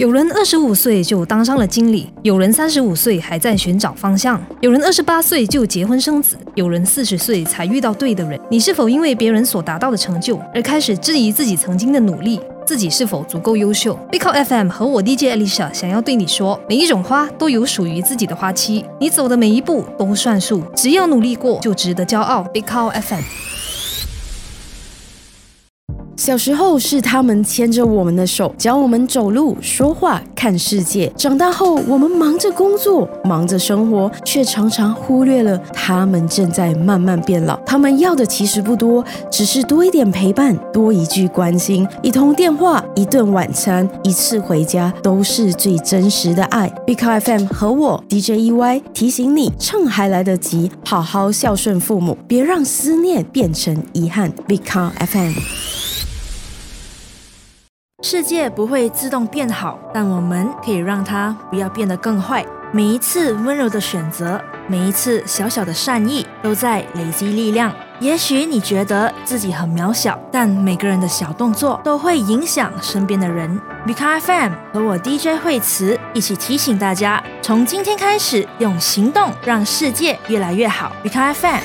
有人25岁就当上了经理，有人35岁还在寻找方向，有人28岁就结婚生子，有人40岁才遇到对的人。你是否因为别人所达到的成就而开始质疑自己曾经的努力？自己是否足够优秀？ Big Cow FM 和我 DJ Alicia 想要对你说，每一种花都有属于自己的花期，你走的每一步都算数，只要努力过就值得骄傲。 Big Cow FM。 小时候是他们牵着我们的手，教我们走路、说话、看世界。长大后，我们忙着工作，忙着生活，却常常忽略了他们正在慢慢变老。他们要的其实不多，只是多一点陪伴，多一句关心，一通电话，一顿晚餐，一次回家，都是最真实的爱。Big Cow FM 和我 DJ EY 提醒你，趁还来得及，好好孝顺父母，别让思念变成遗憾。Big Cow FM。世界不会自动变好，但我们可以让它不要变得更坏。每一次温柔的选择，每一次小小的善意，都在累积力量。也许你觉得自己很渺小，但每个人的小动作都会影响身边的人。Big Cow FM 和我 DJ 惠慈一起提醒大家，从今天开始，用行动让世界越来越好。Big Cow FM。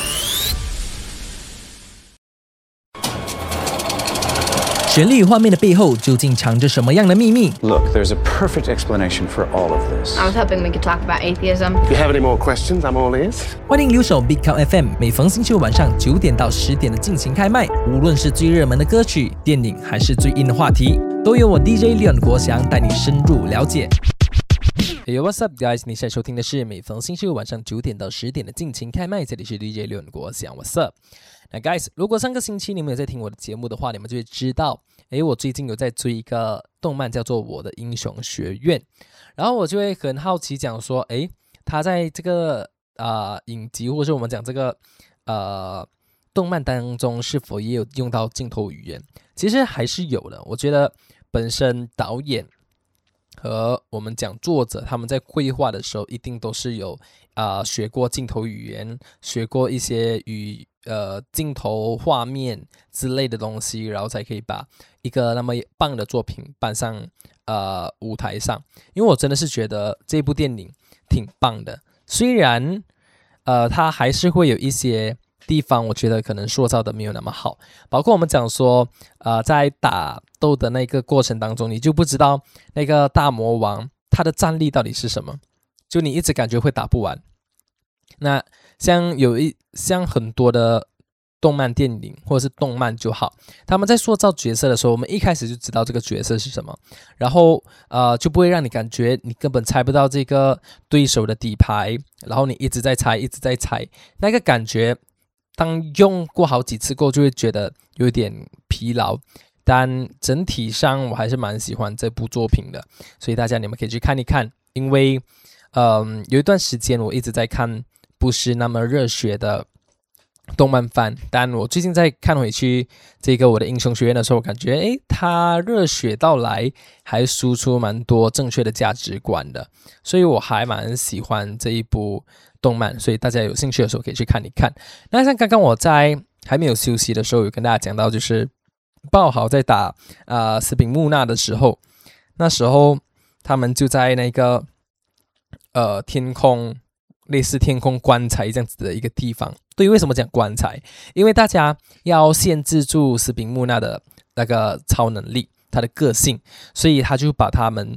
旋律画面的背后究竟藏着什么样的秘密？ Look, there's a perfect explanation for all of this. I was hoping we could talk about atheism. If you have any more questions, I'm all ears. 欢迎留守 Big Cow FM， 每逢星期五晚上9点到10点的尽情开麦。无论是最热门的歌曲、电影，还是最硬的话题，都由我 DJ Leon 国祥带你深入了解。Hey, what's up, guys？ 你现在收听的是每逢星期五晚上9点到10点的尽情开麦，这里是 DJ Leon 国祥 ，What's up？ 那 guys， 如果上个星期你们有在听我的节目的话，你们就会知道，我最近有在追一个动漫叫做《我的英雄学院》，然后我就会很好奇讲说，他在这个影集或者是我们讲这个动漫当中是否也有用到镜头语言？其实还是有的。我觉得本身导演和我们讲作者他们在绘画的时候一定都是有学过镜头语言，学过一些镜头画面之类的东西，然后才可以把一个那么棒的作品搬上舞台上。因为我真的是觉得这部电影挺棒的，虽然它还是会有一些地方我觉得可能塑造的没有那么好，包括我们讲说在打斗的那个过程当中，你就不知道那个大魔王他的战力到底是什么，就你一直感觉会打不完。那像很多的动漫电影或者是动漫就好，他们在塑造角色的时候，我们一开始就知道这个角色是什么，然后就不会让你感觉你根本猜不到这个对手的底牌，然后你一直在猜一直在猜，那个感觉当用过好几次过就会觉得有点疲劳。但整体上我还是蛮喜欢这部作品的，所以大家你们可以去看一看。因为有一段时间我一直在看不是那么热血的动漫番，但我最近在看回去这个我的英雄学院的时候，我感觉它热血到来，还输出蛮多正确的价值观的，所以我还蛮喜欢这一部动漫，所以大家有兴趣的时候可以去看一看。那像刚刚我在还没有休息的时候有跟大家讲到，就是爆豪在打斯宾木纳的时候，那时候他们就在那个天空，类似天空棺材这样子的一个地方。对，为什么讲棺材？因为大家要限制住斯宾木纳的那个超能力，他的个性，所以他就把他们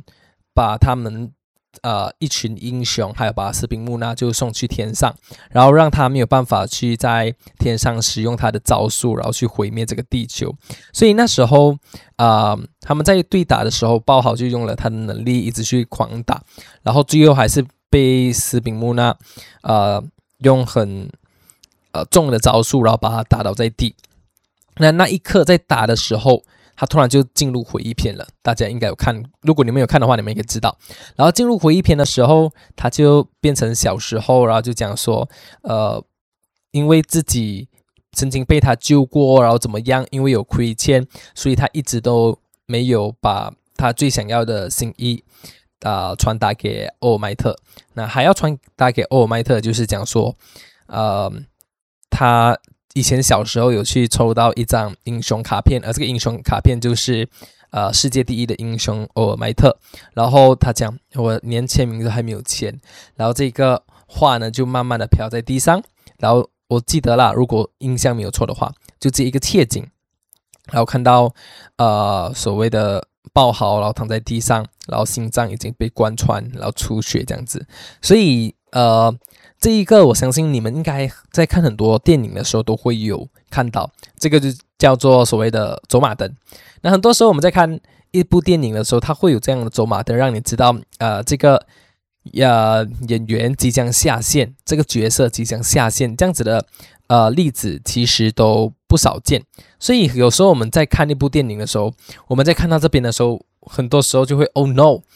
一群英雄还有把斯宾木纳就送去天上，然后让他没有办法去在天上使用他的招数，然后去毁灭这个地球。所以那时候他们在对打的时候，爆豪就用了他的能力一直去狂打，然后最后还是被斯宾木纳用很重的招数，然后把他打倒在地。那一刻在打的时候，他突然就进入回忆篇了，大家应该有看，如果你们有看的话，你们也可以知道。然后进入回忆篇的时候，他就变成小时候，然后就讲说，因为自己曾经被他救过，然后怎么样，因为有亏欠，所以他一直都没有把他最想要的心意传达给欧尔麦特。那还要传达给欧尔麦特，就是讲说，他以前小时候有去抽到一张英雄卡片，而这个英雄卡片就是世界第一的英雄欧尔麦特，然后他讲我连签名都还没有签，然后这个画呢就慢慢的飘在地上，然后我记得啦，如果印象没有错的话，就这一个切景，然后看到所谓的爆豪，然后躺在地上，然后心脏已经被贯穿，然后出血这样子，所以这一个我相信你们应该在看很多电影的时候都会有看到，这个就叫做所谓的走马灯。那很多时候我们在看一部电影的时候，它会有这样的走马灯，让你知道这个演员即将下线，这个角色即将下线，这样子的例子其实都不少见。所以有时候我们在看一部电影的时候，我们在看到这边的时候，很多时候就会 oh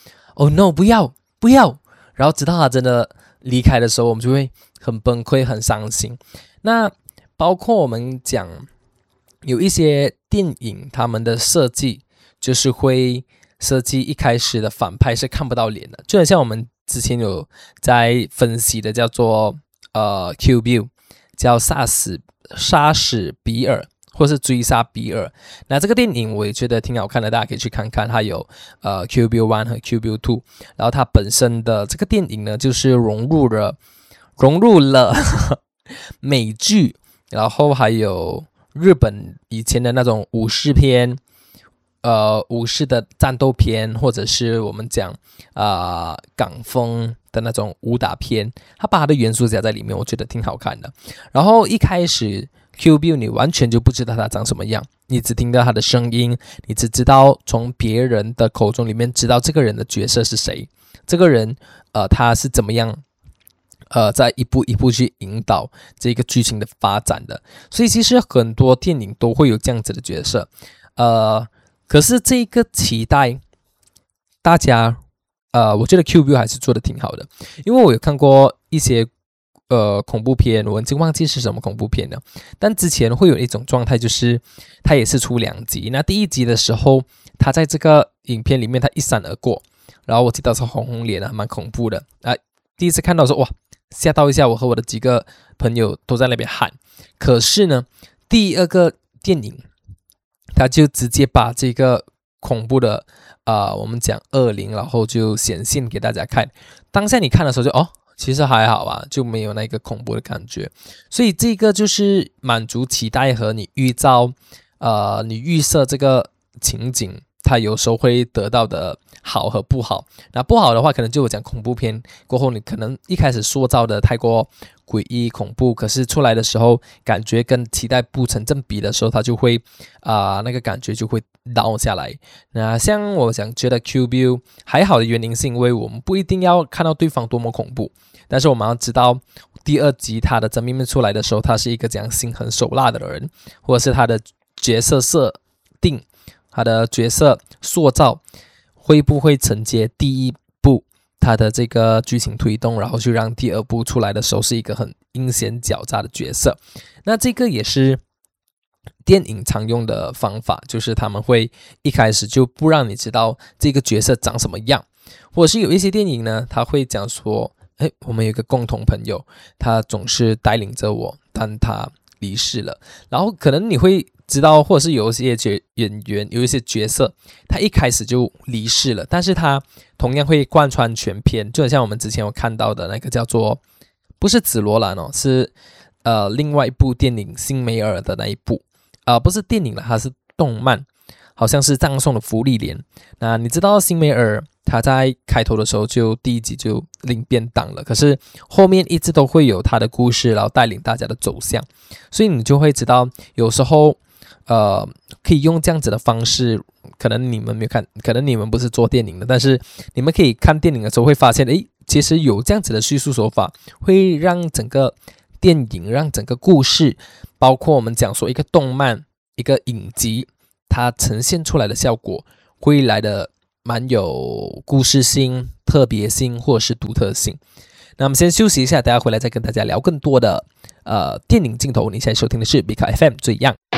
no 不要，然后直到他真的离开的时候，我们就会很崩溃很伤心。那包括我们讲有一些电影他们的设计就是会设计一开始的反派是看不到脸的，就很像我们之前有在分析的叫做Kill Bill， 叫杀死比尔或是追杀比尔。那这个电影我也觉得挺好看的，大家可以去看看，它有Kill Bill 1和 Kill Bill 2， 然后它本身的这个电影呢就是融入了美剧，然后还有日本以前的那种武士片，武士的战斗片，或者是我们讲港风的那种武打片，他把他的元素加在里面，我觉得挺好看的。然后一开始 Kill Bill 你完全就不知道他长什么样，你只听到他的声音，你只知道从别人的口中里面知道这个人的角色是谁，这个人他是怎么样在一步一步去引导这个剧情的发展的。所以其实很多电影都会有这样子的角色，可是这个期待大家我觉得 Kill Bill 还是做的挺好的，因为我有看过一些恐怖片，我已经忘记是什么恐怖片了，但之前会有一种状态，就是它也是出2集，那第1集的时候他在这个影片里面他一闪而过，然后我记得是红脸啊，蛮恐怖的第一次看到说哇吓到一下，我和我的几个朋友都在那边喊。可是呢第2个电影他就直接把这个恐怖的我们讲恶灵，然后就显现给大家看。当下你看的时候就其实还好啊，就没有那个恐怖的感觉。所以这个就是满足期待和你预设这个情景，它有时候会得到的好和不好。那不好的话，可能就我讲恐怖片过后，你可能一开始塑造的太过诡异恐怖，可是出来的时候感觉跟期待不成正比的时候，它就会那个感觉就会倒下来。那像我想觉得 Kill Bill 还好的原因是因为我们不一定要看到对方多么恐怖，但是我们要知道第2集他的真面目出来的时候，他是一个这样心狠手辣的人，或者是他的角色设定，他的角色塑造会不会承接第1部他的这个剧情推动，然后就让第2部出来的时候是一个很阴险狡诈的角色。那这个也是电影常用的方法，就是他们会一开始就不让你知道这个角色长什么样，或者是有一些电影呢，他会讲说我们有一个共同朋友，他总是带领着我，但他离世了，然后可能你会知道，或者是有一些演员，有一些角色他一开始就离世了，但是他同样会贯穿全片，就很像我们之前有看到的那个叫做不是紫罗兰是另外一部电影辛梅尔的那一部不是电影了，它是动漫，好像是葬送的芙莉莲。那你知道辛梅尔他在开头的时候就第1集就领便当了，可是后面一直都会有他的故事，然后带领大家的走向，所以你就会知道有时候可以用这样子的方式，可能你们没有看，可能你们不是做电影的，但是你们可以看电影的时候会发现其实有这样子的叙述手法，会让整个电影，让整个故事，包括我们讲说一个动漫一个影集，它呈现出来的效果会来的蛮有故事性、特别性或者是独特性。那我们先休息一下，等下回来再跟大家聊更多的电影镜头。你现在收听的是 Big FM 最样。